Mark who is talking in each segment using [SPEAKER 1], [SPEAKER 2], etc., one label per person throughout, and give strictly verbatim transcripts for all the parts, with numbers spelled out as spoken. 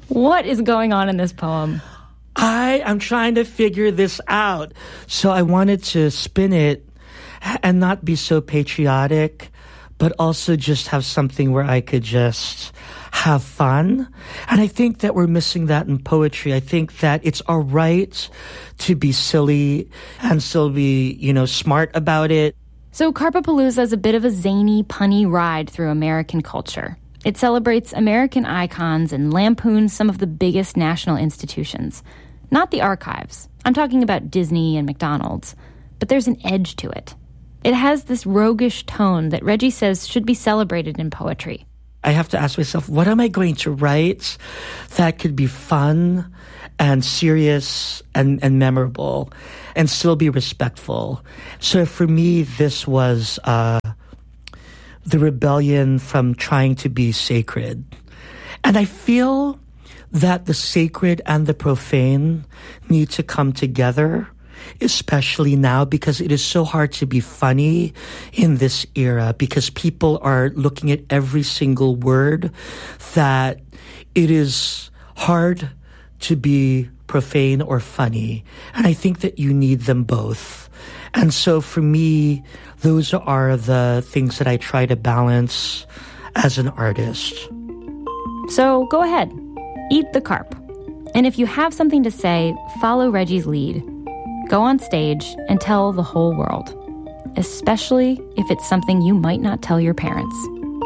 [SPEAKER 1] What is going on in this poem?
[SPEAKER 2] I am trying to figure this out. So I wanted to spin it and not be so patriotic, but also just have something where I could just have fun. And I think that we're missing that in poetry. I think that it's all right to be silly and still be, you know, smart about it.
[SPEAKER 1] So Carpapalooza is a bit of a zany, punny ride through American culture. It celebrates American icons and lampoons some of the biggest national institutions. Not the archives. I'm talking about Disney and McDonald's. But there's an edge to it. It has this roguish tone that Reggie says should be celebrated in poetry.
[SPEAKER 2] I have to ask myself, what am I going to write that could be fun and serious and, and memorable and still be respectful? So for me, this was uh, the rebellion from trying to be sacred. And I feel that the sacred and the profane need to come together, especially now, because it is so hard to be funny in this era, because people are looking at every single word, that it is hard to be profane or funny. And I think that you need them both. And so for me, those are the things that I try to balance as an artist.
[SPEAKER 1] So go ahead, eat the carp. And if you have something to say, follow Reggie's lead. Go on stage and tell the whole world, especially if it's something you might not tell your parents.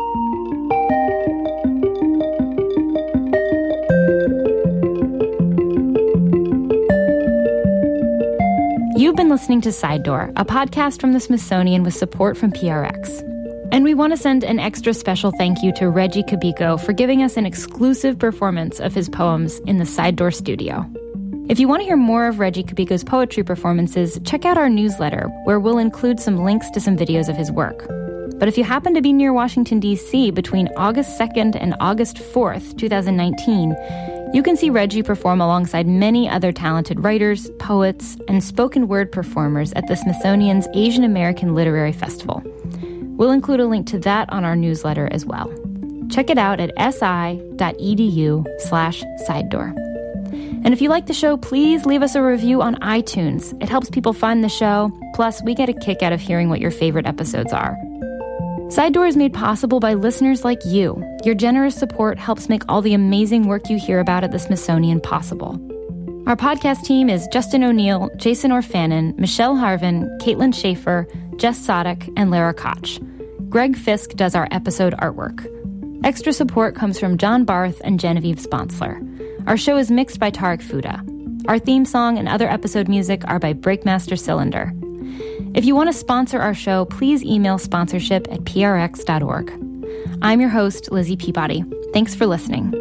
[SPEAKER 1] You've been listening to Side Door, a podcast from the Smithsonian with support from P R X. And we want to send an extra special thank you to Reggie Kubiko for giving us an exclusive performance of his poems in the Side Door studio. If you want to hear more of Reggie Kubiko's poetry performances, check out our newsletter, where we'll include some links to some videos of his work. But if you happen to be near Washington, D C between August second and August fourth, twenty nineteen, you can see Reggie perform alongside many other talented writers, poets, and spoken word performers at the Smithsonian's Asian American Literary Festival. We'll include a link to that on our newsletter as well. Check it out at si.edu slash side door. And if you like the show, please leave us a review on iTunes. It helps people find the show. Plus, we get a kick out of hearing what your favorite episodes are. Side Door is made possible by listeners like you. Your generous support helps make all the amazing work you hear about at the Smithsonian possible. Our podcast team is Justin O'Neill, Jason Orfanon, Michelle Harvin, Caitlin Schaefer, Jess Sodick, and Lara Koch. Greg Fisk does our episode artwork. Extra support comes from John Barth and Genevieve Sponsler. Our show is mixed by Tarek Fuda. Our theme song and other episode music are by Breakmaster Cylinder. If you want to sponsor our show, please email sponsorship at p r x dot org. I'm your host, Lizzie Peabody. Thanks for listening.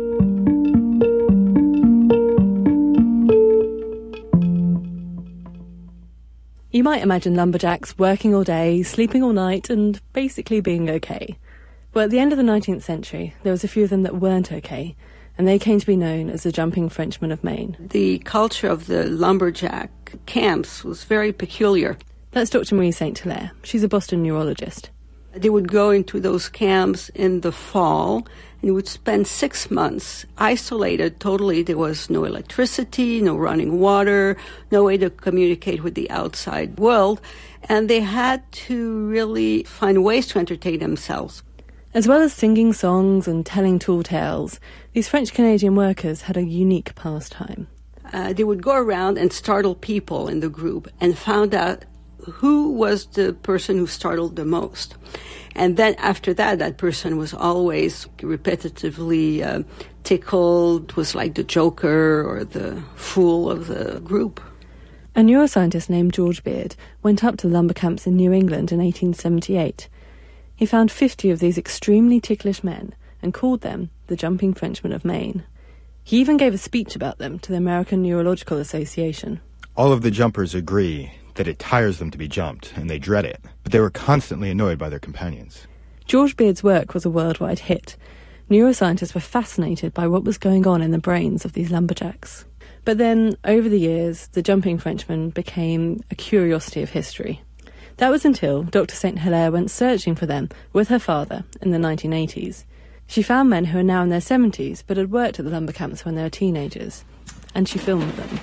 [SPEAKER 3] You might imagine lumberjacks working all day, sleeping all night, and basically being okay. But at the end of the nineteenth century, there was a few of them that weren't okay, and they came to be known as the Jumping Frenchmen of Maine.
[SPEAKER 4] The culture of the lumberjack camps was very peculiar.
[SPEAKER 3] That's Doctor Marie Saint Hilaire. She's a Boston neurologist.
[SPEAKER 4] They would go into those camps in the fall and would spend six months isolated totally. There was no electricity, no running water, no way to communicate with the outside world. And they had to really find ways to entertain themselves.
[SPEAKER 3] As well as singing songs and telling tall tales, these French-Canadian workers had a unique pastime.
[SPEAKER 4] Uh, they would go around and startle people in the group and found out who was the person who startled the most. And then after that, that person was always repetitively uh, tickled, was like the joker or the fool of the group.
[SPEAKER 3] A neuroscientist named George Beard went up to the lumber camps in New England in eighteen seventy-eight. He found fifty of these extremely ticklish men and called them the Jumping Frenchmen of Maine. He even gave a speech about them to the American Neurological Association.
[SPEAKER 5] All of the jumpers agree that it tires them to be jumped, and they dread it, but they were constantly annoyed by their companions.
[SPEAKER 3] George Beard's work was a worldwide hit. Neuroscientists were fascinated by what was going on in the brains of these lumberjacks. But then, over the years, the Jumping Frenchmen became a curiosity of history. That was until Doctor Saint Hilaire went searching for them with her father in the nineteen eighties. She found men who are now in their seventies but had worked at the lumber camps when they were teenagers, and she filmed them.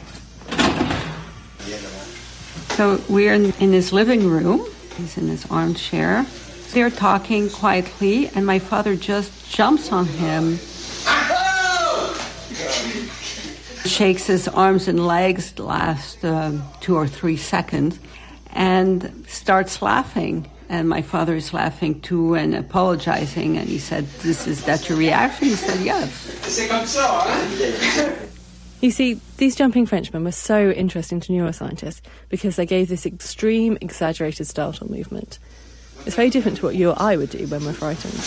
[SPEAKER 4] So we're in, in his living room. He's in his armchair. They're talking quietly, and my father just jumps on him, shakes his arms and legs the last um, two or three seconds, and starts laughing. And my father is laughing too and apologizing. And he said, "This is that your reaction?" He said, "Yes."
[SPEAKER 3] You see, these jumping Frenchmen were so interesting to neuroscientists because they gave this extreme, exaggerated startle movement. It's very different to what you or I would do when we're frightened.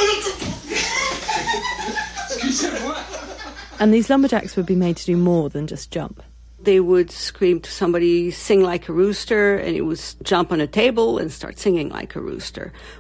[SPEAKER 3] And these lumberjacks would be made to do more than just jump.
[SPEAKER 4] They would scream to somebody, "Sing like a rooster," and it would jump on a table and start singing like a rooster.